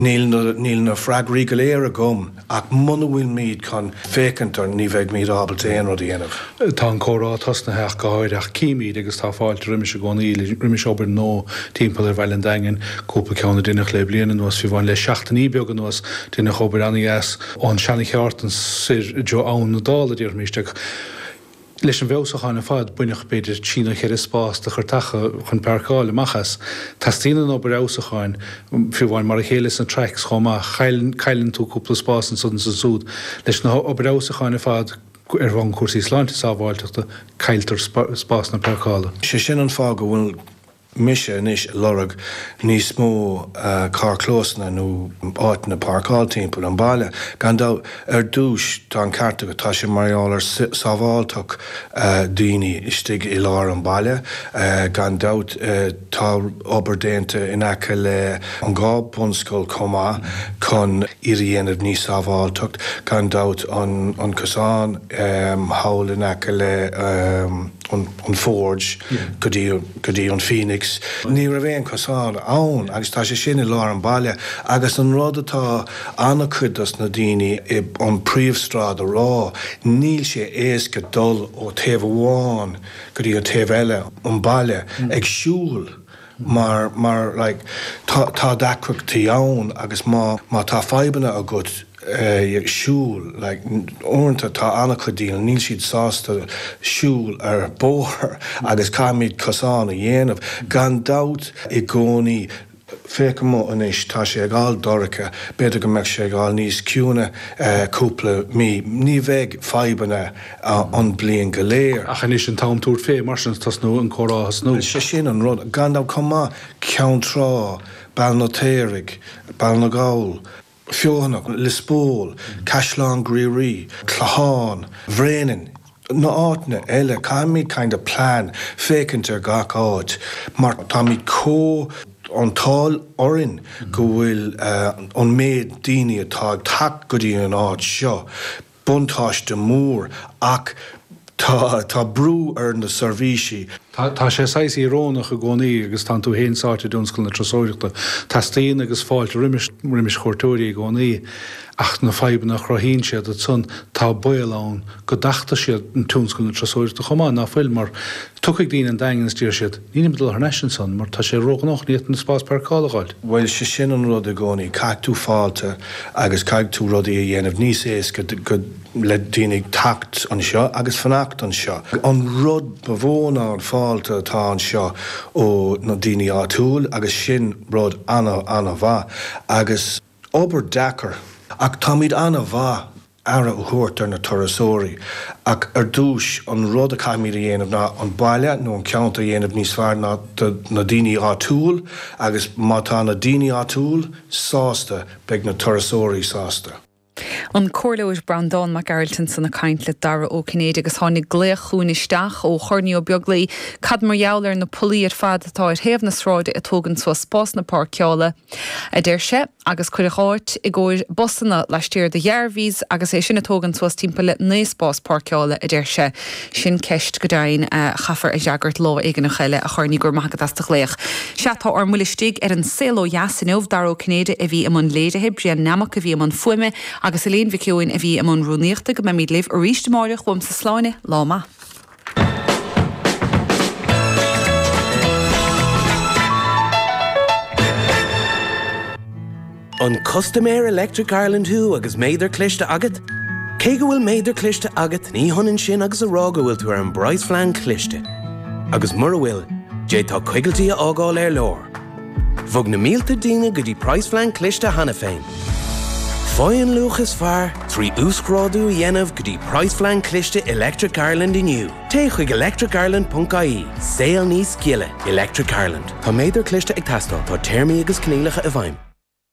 Níl na frag rigaléir a gom, ach muna bhfuil míad chun fécintar ní bheith míad ábalta éon rud dhéanamh. Tá an córá tasna heach gáid ach cíimiid agus tá fáilte riimiis a gcónaí riimiis obair nó timppla ar bheilen daingen cúpla ceanna duine le bliana nuas fi bhain le 16 beag nuas duine obair anaías ón seanna cheart an sir jo ann na dála dtíar míisteach. Leis an bheosacháin fad buineach beidir Chína chéir spás de churtacha chun percáil machchas, Tastína nó beosacháin fi bháin mar a chélas an treks chomá chailann tú cúpla spás an sudan sa súd. Leis na beosacháin fad ar bhain cuasí sláinte sábháilteachta cailtar spás na percála. Sé sin an fá go bhfuil mise inis lorug níos mó car clósna nó áit na parcáil timppla an baile. Gandá ar dúis tá an carta go tá sé marálar sábháilteach daoine istigh i lár an baile. Gandát tá obair déanta in aice le an gá bunscoil comá chun iríonad níos sábháilteach. Gandát an cosán hawl in aice le an Forge go dtí an Phoenix. Ní ra bhéon cosán ann agus tá sé sin i lár an baile agus an rud atá anna chuidas na daoine an príomhstrád a rá níl sé éasca dul ó taobh amháin go dtí an taobh eile an baile ag siúil mar like, tá dacrachtaí ann agus má tá faibanna a go siúil, like, orintha tá anna chudíal, níl siad sásta siúil ar bóthar agus cáimid cosán a dhéanamh. Gandát i gcónaí féice mó inis tá sé ag gáil doricha, beidir go mbeadh sé ag gáil níos ciúna cúpla mí. Ní bheith faibanna an bliain go léir. Ach inis an tám túr fé mar sin tas nó an chorás nó. Sé sin an rud. Gandá comá ceantrá, Balnatéirigh, Balnagáil, Fionnach, Lispól, Cashlan Greerí, Clahán, Bhréanin, na áitna eile, cáimid kind of plan fécintar gach áit, mar tá míad có an táil orin go bhfuil an méid daoine atá tac go dtí an áit seo, buntáiste mór ach tá brú ar na servíisi. Tá sé 6 rónach a gcónaí agus tá tú héonsáte dúnscail na trasóireachta. Tastíon agus fáilte riimiis chóirtúirí a gcónaí ach na faibanna chrathíonn siad a son tá bailán go dachta siad an túnscail na trasóireachta chomá ná fuil mar tucaigh daoine an daingen tíir siad ní midal harnesin son mar tá sé rógnach níos na spás percálaáil. Weil sé sin an rud a gcónaí caic tú fáilte agus caic tú rudaí a dhéanamh níos éasca go le daoine tacht an seo agus fannacht an seo. An rud bhóna an fáilte tá an seo ó na daoine átúil agus sin rud anna bha agus obair dachar ach tá míad anna bha ara ó thuairt ar na torasóirí ach ar dúis an rud a caiimid a dhéanamh ná an baile nó an ceanta dhéanamh níos fearr ná na daoine átúil agus má tá na daoine átúil sásta beag na torasóirí sásta. An cóirleoir Brandán McGaralton san na caint le dara ó Cnéad agus tháinig gléachúnisteach ó chorní ó beaglaí cad mar jaall na polaí ar fad atá ar thaobh na sráide a tógann sa spás na parceála a d sé agus chuireáirt i gcóir bosanna leistíir de dhearbhís agus é sin na tógann sa timppla néospás parceála a d sé sin ceist go dain chafar a deagart lá éigen na cheile a chorní gur maigad as léach. Seatá ar mulistíigh ar an céló jasanómh dara ó Cnéad a bhí am an léidethe brian namach a bhí am an fuime agus a léon bhicúin a bhí am an rúníochta go míad libh a ríiste máire chum sa sláine láma. An Customer Electric Ireland who agus méidir cliste agat? Cé go bhfuil méidir cliste agat ní honan sin agus a rá go bhfuil tú ar an Bryce Flan cliste. Agus mar a bhfuil, dé tá cuigaltí a ágáil ar lór. Bhog na mílta daoine go dtí Bryce Flan cliste hana féin. Fáin luchas fear, trí úscráadú dhéanamh go dtí Bryce Flan cliste Electric Ireland inniu. Té chuig electricireland.ie, saoil níos sciile, Electric Ireland. Tá méidir cliste ag teastáil tá téirmí agus cnílacha a bhaim.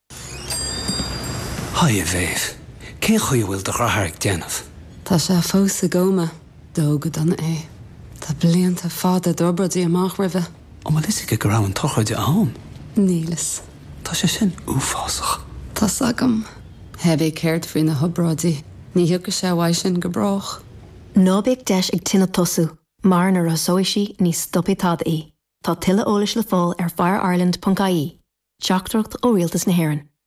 Hi a bhéh, cén chuí bhfuil do rathairg déanamh? Tá sé fós a goma, dógad an é. Tá blianta fada dobradí amach ribhe. Ó má is go raibh an tochaide am? Nílas. Tá sé sin uafásach. Tá sagam, heb é céirt faoin na hobrádí, ní thuca sé bhaid sin go brach. Nábéag deis ag tinna tosú, mar na rasóisi ní stoppitád í. Tá tuile eolais le fáil ar fireireland.ie. Teachtracht ó rialtas na hÉireann.